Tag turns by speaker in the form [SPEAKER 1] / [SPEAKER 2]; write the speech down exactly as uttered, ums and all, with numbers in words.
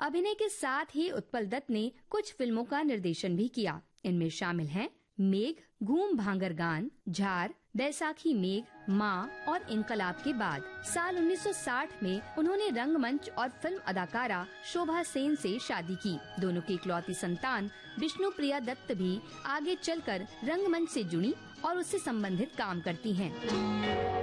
[SPEAKER 1] अभिनय के साथ ही उत्पल दत्त ने कुछ फिल्मों का निर्देशन भी किया। इनमें शामिल हैं मेघ, घूम भांगर गान, झार, बैसाखी मेघ, माँ और इनकलाब के बाद। साल उन्नीस सौ साठ में उन्होंने रंगमंच और फिल्म अदाकारा शोभा सेन से शादी की। दोनों की इकलौती संतान विष्णुप्रिया दत्त भी आगे चलकर रंगमंच से जुड़ी और उससे संबंधित काम करती हैं।